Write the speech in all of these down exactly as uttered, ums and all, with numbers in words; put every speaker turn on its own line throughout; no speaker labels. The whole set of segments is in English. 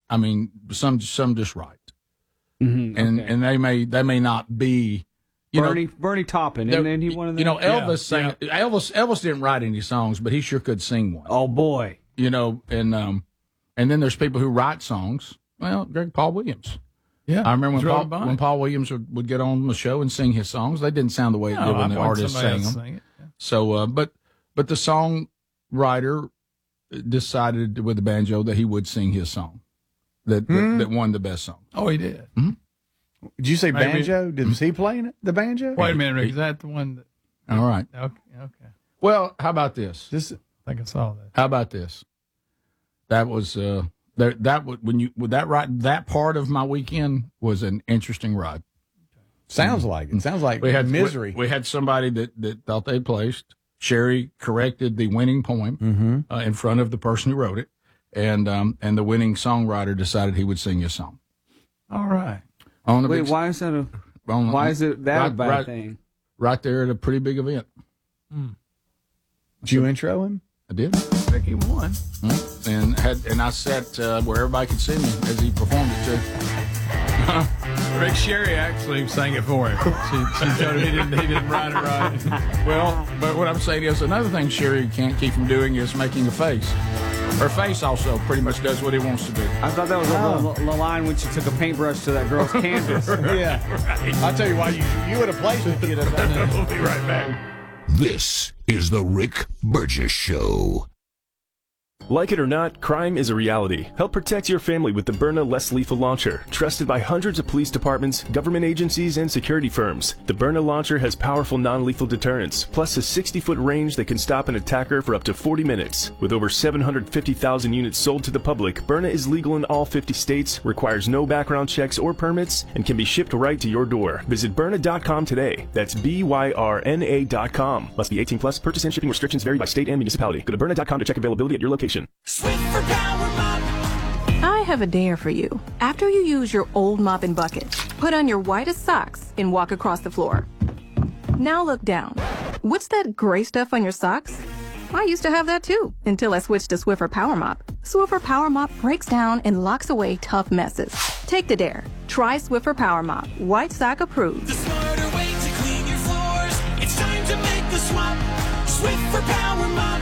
I mean, some some just right,
mm-hmm,
and
okay.
and they may they may not be. You
Bernie
know,
Bernie Taupin, and then he one of them.
You know, Elvis
yeah,
sang, yeah. Elvis Elvis didn't write any songs, but he sure could sing one.
Oh boy,
you know, and um, and then there's people who write songs. Well, Greg Paul Williams.
Yeah,
I remember when Paul, when Paul Williams would, would get on the show and sing his songs. They didn't sound the way it
no,
did when
I
the artist sang them.
Sing it, yeah.
So, uh, but but the songwriter decided with the banjo that he would sing his song, that
hmm.
that, that won the best song.
Oh, he did.
Mm-hmm.
Did you say
Maybe.
banjo? Did was he playing the banjo?
Wait a minute, Rick. Is that the one? That...
All right.
Okay. Okay.
Well, how about this?
This
I think I saw that.
How about this? That was uh, that that would when you with that ride that part of my weekend was an interesting ride.
Sounds like it. Sounds like
we had
misery.
We, we had somebody that, that thought they placed. Sherry corrected the winning poem
mm-hmm.
uh, in front of the person who wrote it, and um, and the winning songwriter decided he would sing his song.
All right.
On
Wait,
big,
why is that a
on,
why is it that
right,
a bad
right,
thing?
Right there at a pretty big event.
Mm.
Did you intro him?
I did.
Ricky won.
Mm. And had and I sat uh, where everybody could see me as he performed it too.
Rick Sherry actually sang it for him. She, she told him he didn't, he didn't write it right.
Well, but what I'm saying is another thing Sherry can't keep from doing is making a face. Her face also pretty much does what he wants to do.
I thought that was oh. the, the line when she took a paintbrush to that girl's canvas.
Yeah. Right. I'll tell you why you you would have played with you.
We'll be right back.
This is the Rick Burgess Show.
Like it or not, crime is a reality. Help protect your family with the Byrna Less Lethal Launcher. Trusted by hundreds of police departments, government agencies, and security firms. The Byrna Launcher has powerful non-lethal deterrence, plus a sixty-foot range that can stop an attacker for up to forty minutes. With over seven hundred fifty thousand units sold to the public, Byrna is legal in all fifty states, requires no background checks or permits, and can be shipped right to your door. Visit Byrna dot com today. That's B Y R N A dot com. Must be eighteen plus. Purchase and shipping restrictions vary by state and municipality. Go to Byrna dot com to check availability at your location.
Swiffer Power Mop.
I have a dare for you. After you use your old mop and bucket, put on your whitest socks and walk across the floor. Now look down. What's that gray stuff on your socks? I used to have that too, until I switched to Swiffer Power Mop. Swiffer Power Mop breaks down and locks away tough messes. Take the dare. Try Swiffer Power Mop. White sock approved.
The smarter way to clean your floors. It's time to make the swap. Swiffer Power Mop.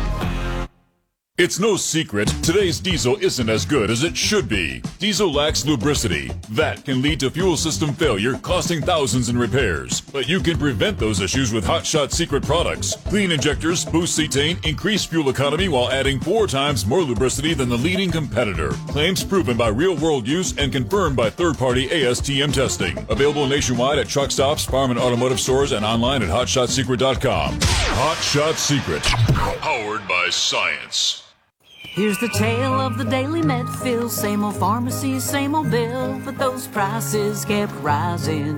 It's no secret, today's diesel isn't as good as it should be. Diesel lacks lubricity. That can lead to fuel system failure, costing thousands in repairs. But you can prevent those issues with Hot Shot Secret products. Clean injectors boost cetane, increase fuel economy while adding four times more lubricity than the leading competitor. Claims proven by real-world use and confirmed by third-party A S T M testing. Available nationwide at truck stops, farm and automotive stores, and online at hot shot secret dot com. Hot Shot Secret. Powered by science.
Here's the tale of the daily med fill. Same old pharmacy, same old bill, but those prices kept rising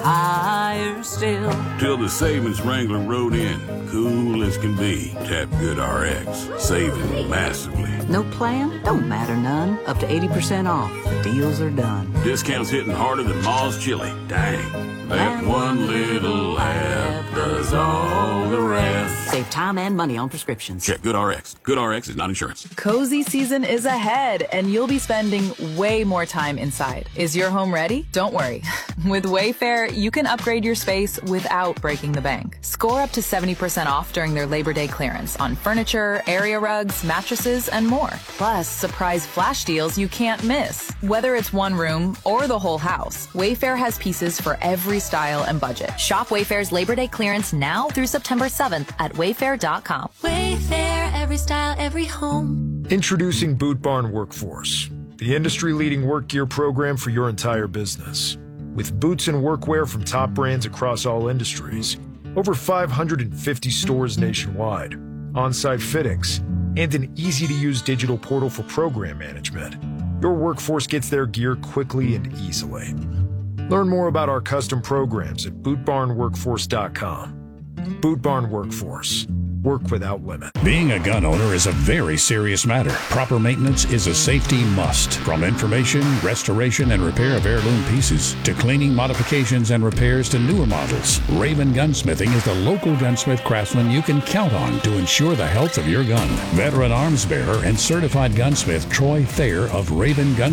higher still.
Till the savings wrangler rode in, cool as can be. Tap Good R X, saving massively.
No plan? Don't matter none. Up to eighty percent off. The deals are done.
Discounts hitting harder than Ma's chili. Dang. That one little app does all the rest.
Save time and money on prescriptions.
Check Good R X. Good R X is not insurance.
Cozy season is ahead, and you'll be spending way more time inside. Is your home ready? Don't worry. With Wayfair, you can upgrade your space without breaking the bank. Score up to seventy percent off during their Labor Day clearance on furniture, area rugs, mattresses, and more. Plus, surprise flash deals you can't miss. Whether it's one room or the whole house, Wayfair has pieces for every style and budget. Shop Wayfair's Labor Day clearance now through September seventh at wayfair dot com.
Wayfair, every style, every home.
Introducing Boot Barn Workforce, the industry-leading work gear program for your entire business. With boots and workwear from top brands across all industries, over five hundred fifty stores nationwide, on-site fittings, and an easy-to-use digital portal for program management, your workforce gets their gear quickly and easily. Learn more about our custom programs at boot barn workforce dot com. Boot Barn Workforce. Work without limit.
Being a gun owner is a very serious matter. Proper maintenance is a safety must. From information, restoration, and repair of heirloom pieces, to cleaning, modifications, and repairs to newer models, Raven Gunsmithing is the local gunsmith craftsman you can count on to ensure the health of your gun. Veteran arms bearer and certified gunsmith Troy Thayer of Raven Gunsmithing